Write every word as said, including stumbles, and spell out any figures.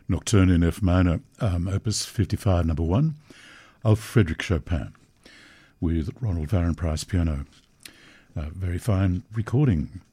Nocturne in F minor, um, Opus fifty-five, number one, of Frédéric Chopin, with Ronald Varenpryce piano. A very fine recording.